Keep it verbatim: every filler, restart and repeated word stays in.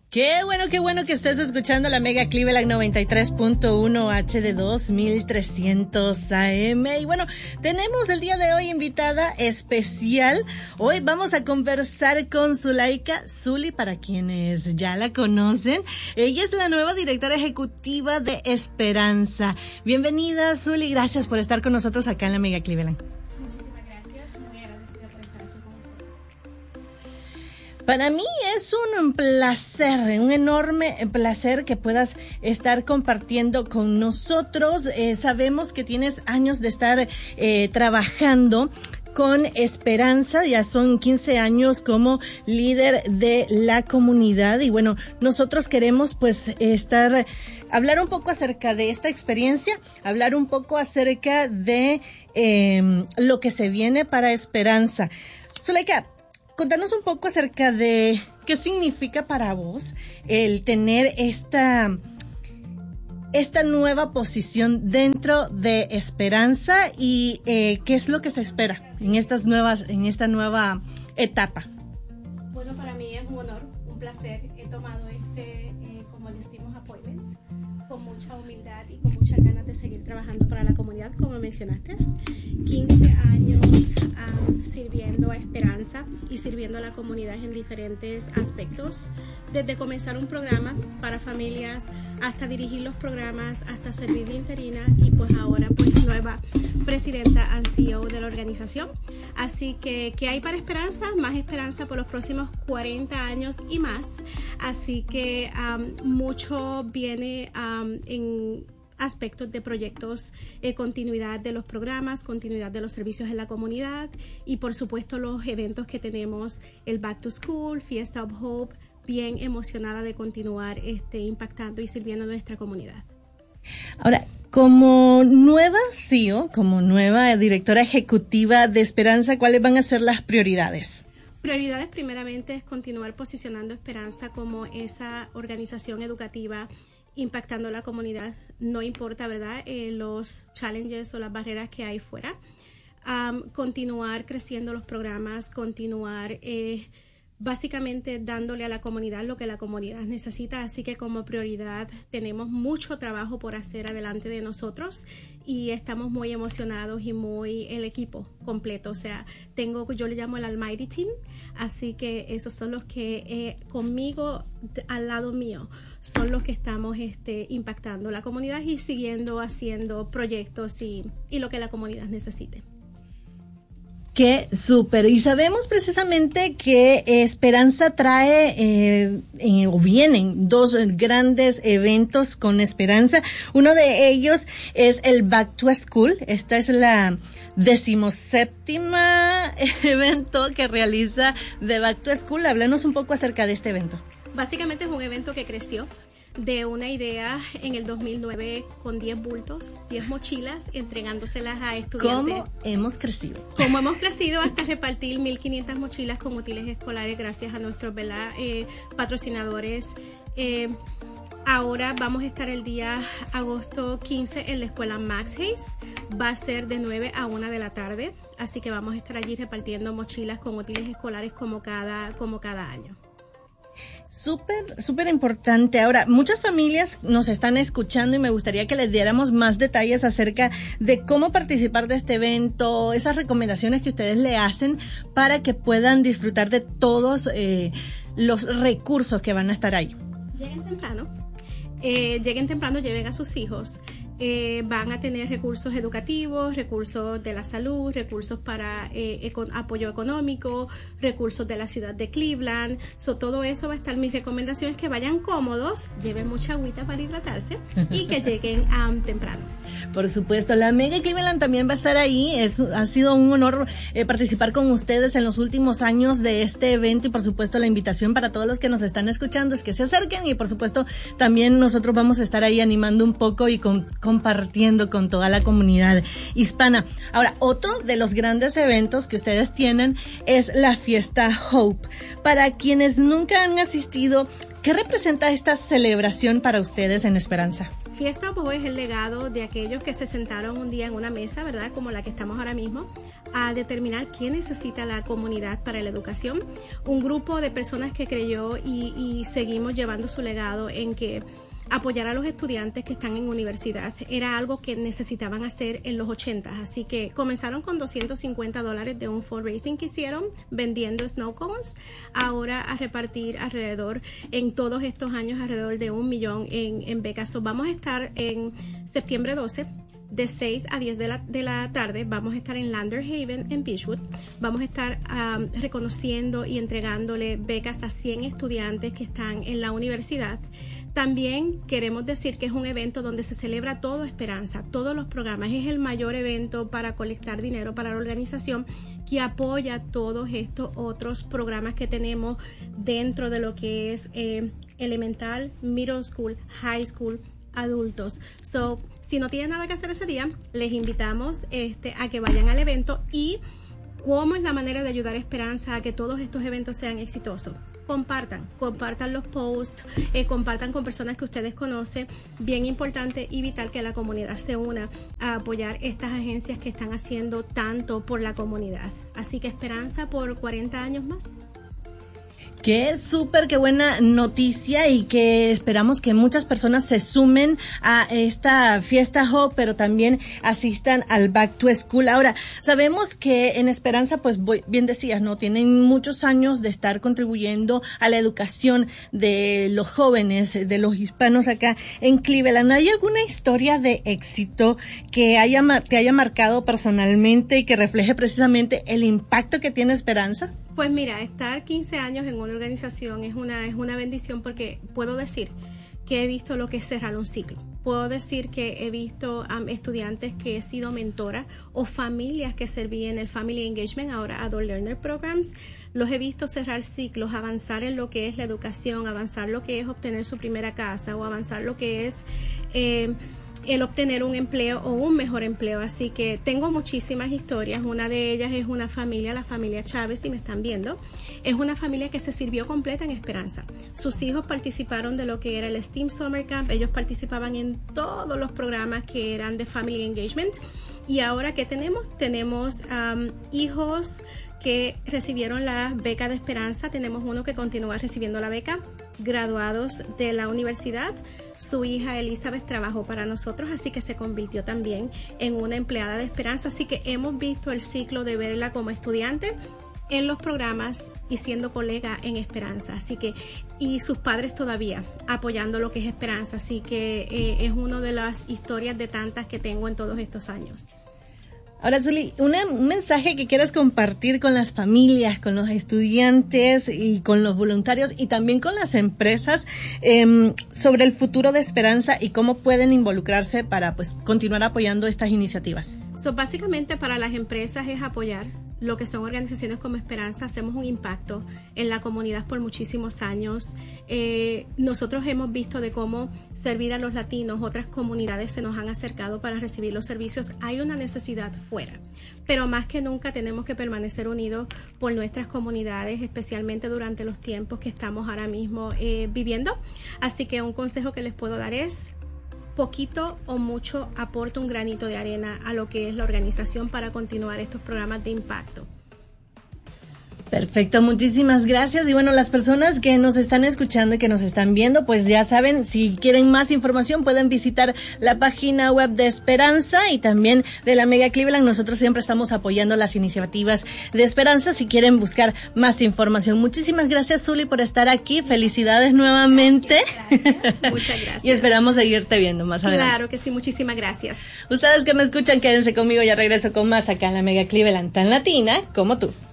Qué bueno, qué bueno que estés escuchando la Mega Cleveland noventa y tres punto uno H D dos mil trescientos A M. Y bueno, tenemos el día de hoy invitada especial. Hoy vamos a conversar con Zulaika Zuli, para quienes ya la conocen. Ella es la nueva directora ejecutiva de Esperanza. Bienvenida, Zuli, gracias por estar con nosotros acá en la Mega Cleveland. Para mí es un placer, un enorme placer que puedas estar compartiendo con nosotros. Eh, sabemos que tienes años de estar eh, trabajando con Esperanza, ya son quince años como líder de la comunidad y bueno, nosotros queremos pues estar, hablar un poco acerca de esta experiencia, hablar un poco acerca de eh, lo que se viene para Esperanza. Zulaika, contanos un poco acerca de qué significa para vos el tener esta, esta nueva posición dentro de Esperanza y eh, qué es lo que se espera en estas nuevas, en esta nueva etapa. Bueno, para mí es un honor, un placer. He tomado este, eh, como decimos, appointment con mucha humildad y con muchas ganas de seguir trabajando para la comunidad, como mencionaste. quince años um, sirviendo a Esperanza y sirviendo a la comunidad en diferentes aspectos, desde comenzar un programa para familias hasta dirigir los programas, hasta servir de interina y pues ahora pues nueva presidenta and C E O de la organización. Así que, ¿qué hay para Esperanza? Más esperanza por los próximos cuarenta años y más. Así que um, mucho viene um, en aspectos de proyectos, eh, continuidad de los programas, continuidad de los servicios en la comunidad y por supuesto los eventos que tenemos, el Back to School, Fiesta of Hope, bien emocionada de continuar este, impactando y sirviendo a nuestra comunidad. Ahora, como nueva C E O, como nueva directora ejecutiva de Esperanza, ¿cuáles van a ser las prioridades? Prioridades primeramente es continuar posicionando Esperanza como esa organización educativa impactando la comunidad, no importa, ¿verdad?, eh, los challenges o las barreras que hay fuera. Um, continuar creciendo los programas, continuar eh, básicamente dándole a la comunidad lo que la comunidad necesita, así que como prioridad tenemos mucho trabajo por hacer adelante de nosotros y estamos muy emocionados y muy el equipo completo, o sea, tengo, yo le llamo el Almighty Team, así que esos son los que eh, conmigo, al lado mío, son los que estamos este, impactando la comunidad y siguiendo haciendo proyectos y, y lo que la comunidad necesite. Qué súper. Y sabemos precisamente que Esperanza trae eh, eh, o vienen dos grandes eventos con Esperanza. Uno de ellos es el Back to School. Esta es la decimoséptima evento que realiza de Back to School. Háblanos un poco acerca de este evento. Básicamente es un evento que creció de una idea en el dos mil nueve con diez bultos, diez mochilas, entregándoselas a estudiantes. ¿Cómo hemos crecido? ¿Cómo hemos crecido hasta repartir mil quinientas mochilas con útiles escolares gracias a nuestros ¿verdad? Eh, patrocinadores? Eh, ahora vamos a estar el día agosto quince en la escuela Max Hayes. Va a ser de nueve a una de la tarde, así que vamos a estar allí repartiendo mochilas con útiles escolares como cada, como cada año. Súper, súper importante. Ahora, muchas familias nos están escuchando y me gustaría que les diéramos más detalles acerca de cómo participar de este evento, esas recomendaciones que ustedes le hacen para que puedan disfrutar de todos eh, los recursos que van a estar ahí. Lleguen temprano, eh, lleguen temprano, lleven a sus hijos. Eh, van a tener recursos educativos, recursos de la salud, recursos para eh, eco- apoyo económico, recursos de la ciudad de Cleveland. So, todo eso va a estar. Mis recomendaciones que vayan cómodos, lleven mucha agüita para hidratarse y que lleguen um, temprano. Por supuesto, la Mega Cleveland también va a estar ahí. Es, ha sido un honor eh, participar con ustedes en los últimos años de este evento y por supuesto la invitación para todos los que nos están escuchando es que se acerquen y por supuesto también nosotros vamos a estar ahí animando un poco y con, compartiendo con toda la comunidad hispana. Ahora, otro de los grandes eventos que ustedes tienen es la Fiesta Hope. Para quienes nunca han asistido, ¿qué representa esta celebración para ustedes en Esperanza? Fiesta Hope es el legado de aquellos que se sentaron un día en una mesa, ¿verdad? Como la que estamos ahora mismo, a determinar qué necesita la comunidad para la educación. Un grupo de personas que creyó y, y seguimos llevando su legado en que apoyar a los estudiantes que están en universidad era algo que necesitaban hacer en los ochenta, así que comenzaron con doscientos cincuenta dólares de un fundraising que hicieron vendiendo snow cones, ahora a repartir alrededor, en todos estos años, alrededor de un millón en, en becas. So, vamos a estar en septiembre doce, de seis a diez de la, de la tarde, vamos a estar en Lander Haven, en Beachwood. Vamos a estar um, reconociendo y entregándole becas a cien estudiantes que están en la universidad. También queremos decir que es un evento donde se celebra todo Esperanza, todos los programas. Es el mayor evento para colectar dinero para la organización que apoya todos estos otros programas que tenemos dentro de lo que es eh, elemental, middle school, high school, adultos. So, si no tienen nada que hacer ese día, les invitamos este, a que vayan al evento. Y ¿cómo es la manera de ayudar a Esperanza a que todos estos eventos sean exitosos? Compartan, compartan los posts, eh, compartan con personas que ustedes conocen. Bien importante y vital que la comunidad se una a apoyar estas agencias que están haciendo tanto por la comunidad. Así que Esperanza por cuarenta años más. Qué súper, qué buena noticia, y que esperamos que muchas personas se sumen a esta fiesta Hope, pero también asistan al Back to School. Ahora, sabemos que en Esperanza, pues bien decías, ¿no? Tienen muchos años de estar contribuyendo a la educación de los jóvenes, de los hispanos acá en Cleveland. ¿Hay alguna historia de éxito que haya, te haya marcado personalmente y que refleje precisamente el impacto que tiene Esperanza? Pues mira, estar quince años en una organización es una, es una bendición, porque puedo decir que he visto lo que es cerrar un ciclo. Puedo decir que he visto um, estudiantes que he sido mentora o familias que serví en el Family Engagement, ahora Adult Learner Programs. Los he visto cerrar ciclos, avanzar en lo que es la educación, avanzar lo que es obtener su primera casa o avanzar lo que es Eh, el obtener un empleo o un mejor empleo. Así que tengo muchísimas historias. Una de ellas es una familia, la familia Chávez, si me están viendo. Es una familia que se sirvió completa en Esperanza. Sus hijos participaron de lo que era el STEAM Summer Camp. Ellos participaban en todos los programas que eran de Family Engagement. Y ahora, ¿qué tenemos? Tenemos um, hijos que recibieron la beca de Esperanza. Tenemos uno que continúa recibiendo la beca, graduados de la universidad. Su hija Elizabeth trabajó para nosotros, así que se convirtió también en una empleada de Esperanza. Así que hemos visto el ciclo de verla como estudiante en los programas y siendo colega en Esperanza. Así que, y sus padres todavía apoyando lo que es Esperanza. Así que eh, es una de las historias de tantas que tengo en todos estos años. Ahora, Zuli, una, un mensaje que quieras compartir con las familias, con los estudiantes y con los voluntarios y también con las empresas eh, sobre el futuro de Esperanza y cómo pueden involucrarse para, pues, continuar apoyando estas iniciativas. So, básicamente para las empresas es apoyar lo que son organizaciones como Esperanza. Hacemos un impacto en la comunidad por muchísimos años. Eh, nosotros hemos visto de cómo servir a los latinos, otras comunidades se nos han acercado para recibir los servicios. Hay una necesidad fuera, pero más que nunca tenemos que permanecer unidos por nuestras comunidades, especialmente durante los tiempos que estamos ahora mismo eh, viviendo. Así que un consejo que les puedo dar es: poquito o mucho aporta un granito de arena a lo que es la organización para continuar estos programas de impacto. Perfecto, muchísimas gracias. Y bueno, las personas que nos están escuchando y que nos están viendo, pues ya saben, si quieren más información pueden visitar la página web de Esperanza y también de la Mega Cleveland. Nosotros siempre estamos apoyando las iniciativas de Esperanza si quieren buscar más información. Muchísimas gracias, Zuli, por estar aquí. Felicidades nuevamente. Gracias, gracias. Muchas gracias. Y esperamos seguirte viendo más adelante. Claro que sí, muchísimas gracias. Ustedes que me escuchan, quédense conmigo, ya regreso con más acá en la Mega Cleveland, tan latina como tú.